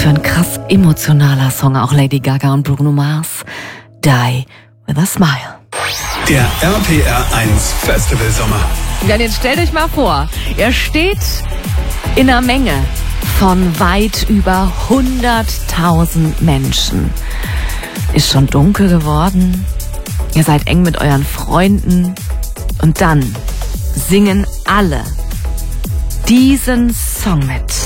für ein krass emotionaler Song, auch Lady Gaga und Bruno Mars. Die with a Smile. Der RPR 1 Festival Sommer. Ja, jetzt stellt euch mal vor, ihr steht in einer Menge von weit über 100.000 Menschen. Ist schon dunkel geworden. Ihr seid eng mit euren Freunden. Und dann singen alle diesen Song mit.